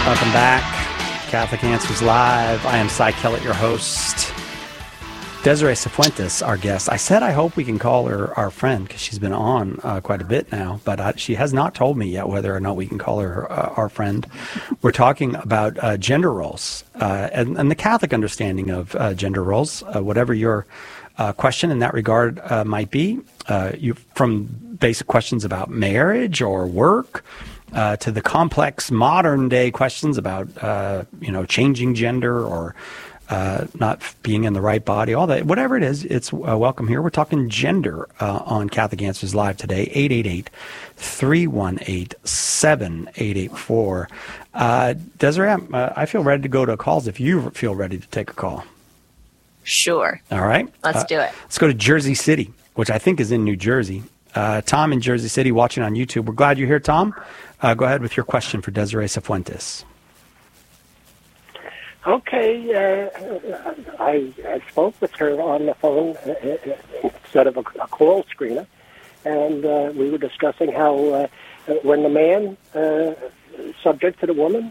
Welcome back. Catholic Answers Live. I am Cy Kellett, your host. Desiree Cifuentes, our guest. I said I hope we can call her our friend because she's been on quite a bit now, but she has not told me yet whether or not we can call her our friend. We're talking about gender roles and the Catholic understanding of gender roles, whatever your question in that regard might be, from basic questions about marriage or work, to the complex modern day questions about, changing gender or not being in the right body, all that, whatever it is, it's welcome here. We're talking gender on Catholic Answers Live today, 888-318-7884. Desiree, I feel ready to go to calls if you feel ready to take a call. Sure. All right. Let's do it. Let's go to Jersey City, which I think is in New Jersey. Tom in Jersey City watching on YouTube. We're glad you're here, Tom. Go ahead with your question for Desiree Cifuentes. Okay. I spoke with her on the phone instead of a call screener, and we were discussing how when the man subject to the woman,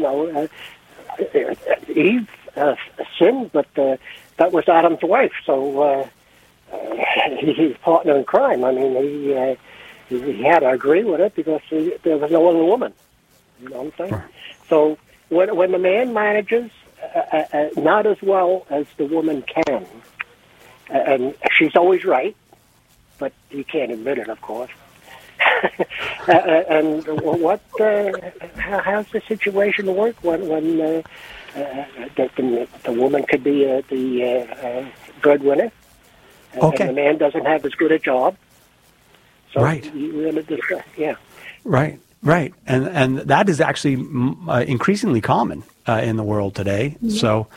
Eve sinned, but that was Adam's wife, so he's partner in crime. I mean, he had to agree with it because there was no other woman. You know what I'm saying? Sure. So when the man manages not as well as the woman can, and she's always right, but he can't admit it, of course. And how's the situation work when the woman could be the breadwinner, and the man doesn't have as good a job? So right. Yeah. Right. And that is actually increasingly common in the world today. Mm-hmm. So,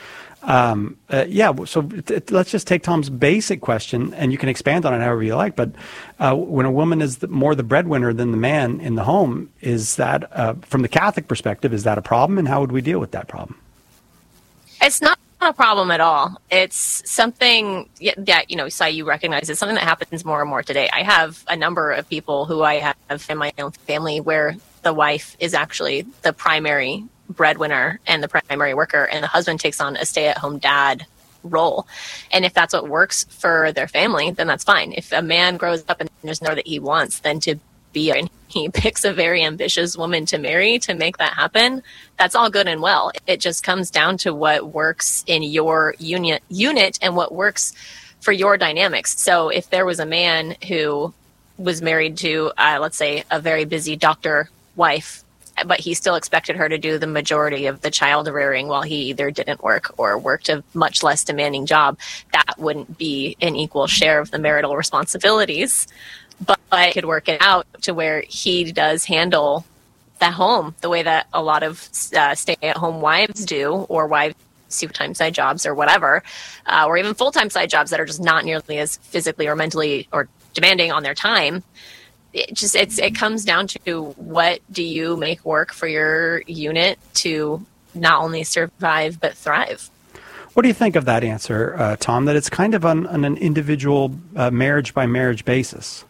let's just take Tom's basic question, and you can expand on it however you like. But when a woman is more the breadwinner than the man in the home, is that, from the Catholic perspective, is that a problem? And how would we deal with that problem? It's not a problem at all. It's something that, Cy, you recognize it's something that happens more and more today. I have a number of people who I have in my own family where the wife is actually the primary breadwinner and the primary worker, and the husband takes on a stay-at-home dad role. And if that's what works for their family, then that's fine. If a man grows up and there's nowhere that he wants, then to be, and he picks a very ambitious woman to marry to make that happen, that's all good and well. It just comes down to what works in your unit and what works for your dynamics. So if there was a man who was married to, let's say, a very busy doctor wife, but he still expected her to do the majority of the child rearing while he either didn't work or worked a much less demanding job, that wouldn't be an equal share of the marital responsibilities. But I could work it out to where he does handle the home the way that a lot of stay-at-home wives do, or wives who time side jobs or whatever, or even full-time side jobs that are just not nearly as physically or mentally or demanding on their time. It comes down to, what do you make work for your unit to not only survive but thrive? What do you think of that answer, Tom, that it's kind of on an individual marriage-by-marriage basis?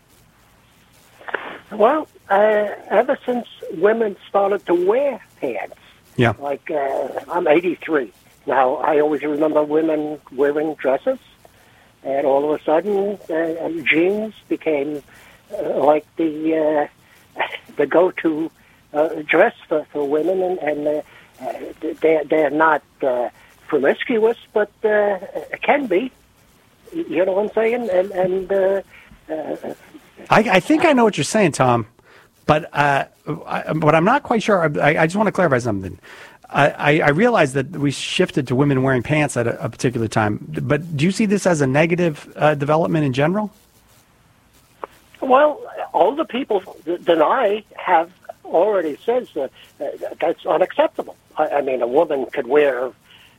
Well, ever since women started to wear pants, yeah. Like I'm 83. Now, I always remember women wearing dresses, and all of a sudden jeans became like the go-to dress for women, and they're not promiscuous, but can be. You know what I'm saying? I think I know what you're saying, Tom, but I'm not quite sure. I just want to clarify something. I realize that we shifted to women wearing pants at a particular time, but do you see this as a negative development in general? Well, all the people that I have already says that that's unacceptable. I mean, a woman could wear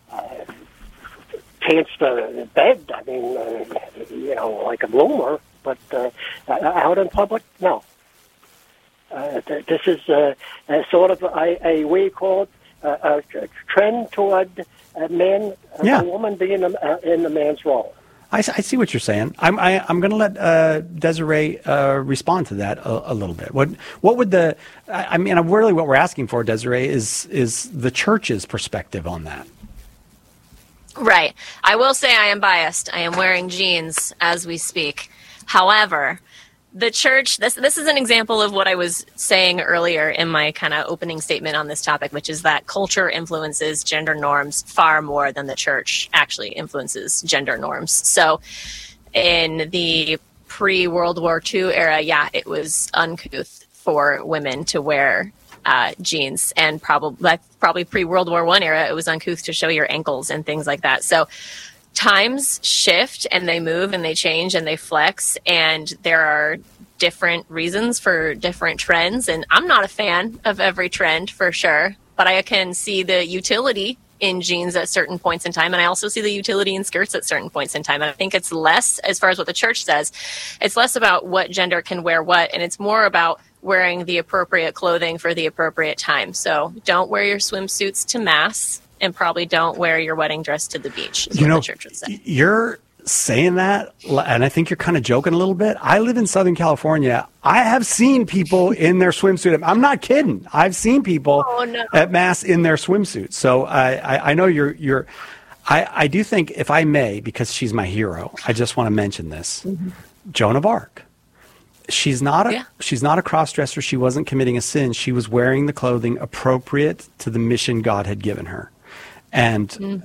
pants to bed. I mean, like a bloomer, but out in public, no. This is sort of a way called a trend toward a man, a woman being in the man's role. I see what you're saying. I'm going to let Desiree respond to that a little bit. What would really what we're asking for, Desiree, is the church's perspective on that. Right. I will say I am biased. I am wearing jeans as we speak. However, the church, this is an example of what I was saying earlier in my kind of opening statement on this topic, which is that culture influences gender norms far more than the church actually influences gender norms. So in the pre-World War II era, it was uncouth for women to wear jeans, and probably pre-World War I era, it was uncouth to show your ankles and things like that. So times shift and they move and they change and they flex, and there are different reasons for different trends. And I'm not a fan of every trend for sure, but I can see the utility in jeans at certain points in time. And I also see the utility in skirts at certain points in time. And I think it's less, as far as what the church says, it's less about what gender can wear what, and it's more about wearing the appropriate clothing for the appropriate time. So don't wear your swimsuits to mass, and probably don't wear your wedding dress to the beach, is what the church would say. You're saying that, and I think you're kind of joking a little bit. I live in Southern California. I have seen people in their swimsuit. I'm not kidding. I've seen people at mass in their swimsuits. So I know you're I do think, if I may, because she's my hero, I just want to mention this. Mm-hmm. Joan of Arc. She's not a cross-dresser. She wasn't committing a sin. She was wearing the clothing appropriate to the mission God had given her. And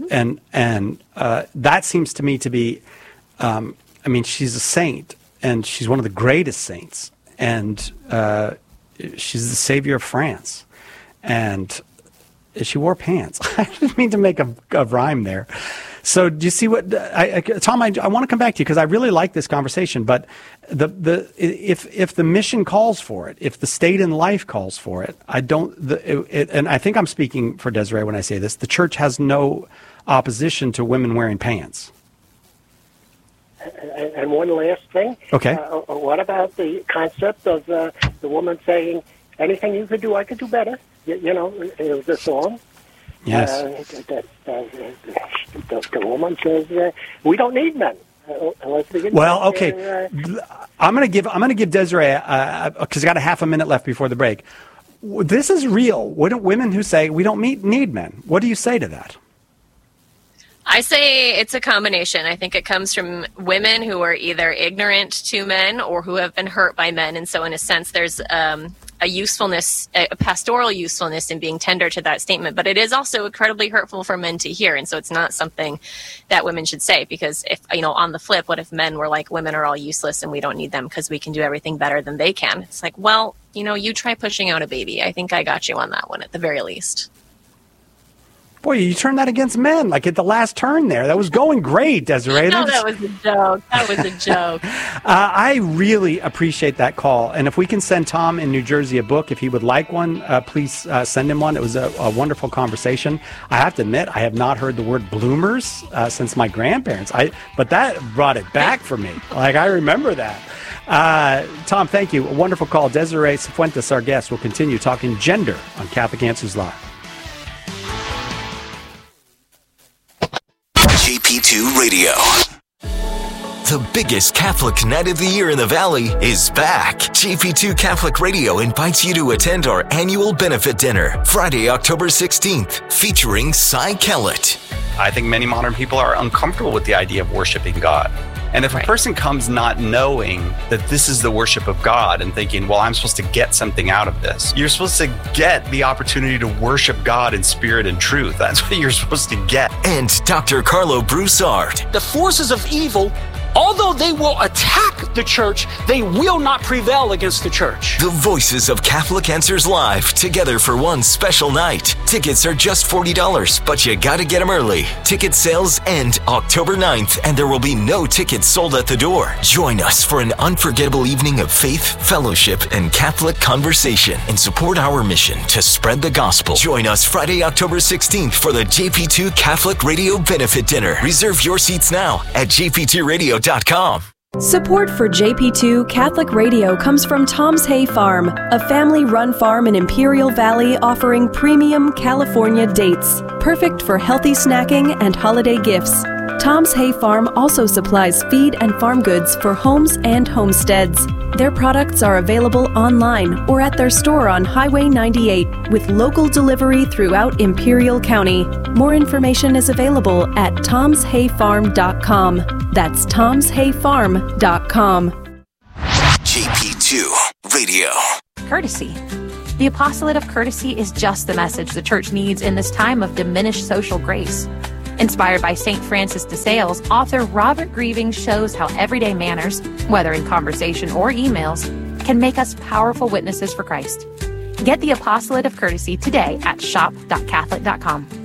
that seems to me to be, she's a saint, and she's one of the greatest saints, and she's the savior of France, and she wore pants. I didn't mean to make a rhyme there. So do you see what Tom? I want to come back to you because I really like this conversation. But if the mission calls for it, if the state in life calls for it, and I think I'm speaking for Desiree when I say this. The church has no opposition to women wearing pants. And one last thing. Okay. What about the concept of the woman saying, "Anything you could do, I could do better"? You know, it was a song. Yes. The woman says, "We don't need men." Well, okay. I'm going to give Desiree because I got a half a minute left before the break. This is real. Women who say we don't need men. What do you say to that? I say it's a combination. I think it comes from women who are either ignorant to men or who have been hurt by men, and so in a sense, there's a usefulness, a pastoral usefulness in being tender to that statement, but it is also incredibly hurtful for men to hear. And so it's not something that women should say, because if, on the flip, what if men were like, women are all useless and we don't need them because we can do everything better than they can? It's like, well, you try pushing out a baby. I think I got you on that one at the very least. Boy, you turned that against men, like at the last turn there. That was going great, Desiree. No, that was a joke. That was a joke. I really appreciate that call. And if we can send Tom in New Jersey a book, if he would like one, please send him one. It was a wonderful conversation. I have to admit, I have not heard the word bloomers since my grandparents. But that brought it back for me. Like, I remember that. Tom, thank you. A wonderful call. Desiree Cifuentes, our guest, will continue talking gender on Catholic Answers Live. JP2 Radio. The biggest Catholic night of the year in the Valley is back. JP2 Catholic Radio invites you to attend our annual benefit dinner, Friday, October 16th, featuring Cy Kellett. I think many modern people are uncomfortable with the idea of worshiping God. And if a person comes not knowing that this is the worship of God and thinking, well, I'm supposed to get something out of this, you're supposed to get the opportunity to worship God in spirit and truth. That's what you're supposed to get. And Dr. Carlo Broussard. The forces of evil, although they will attack the church, they will not prevail against the church. The voices of Catholic Answers Live, together for one special night. Tickets are just $40, but you gotta get them early. Ticket sales end October 9th, and there will be no tickets sold at the door. Join us for an unforgettable evening of faith, fellowship, and Catholic conversation, and support our mission to spread the gospel. Join us Friday, October 16th for the JP2 Catholic Radio Benefit Dinner. Reserve your seats now at jp2radio.com. Support for JP2 Catholic Radio comes from Tom's Hay Farm, a family-run farm in Imperial Valley offering premium California dates, perfect for healthy snacking and holiday gifts. Tom's Hay Farm also supplies feed and farm goods for homes and homesteads. Their products are available online or at their store on Highway 98 with local delivery throughout Imperial County. More information is available at tomshayfarm.com. That's tomshayfarm.com. JP2 Radio. Courtesy. The apostolate of courtesy is just the message the church needs in this time of diminished social grace. Inspired by St. Francis de Sales, author Robert Grieving shows how everyday manners, whether in conversation or emails, can make us powerful witnesses for Christ. Get the apostolate of courtesy today at shop.catholic.com.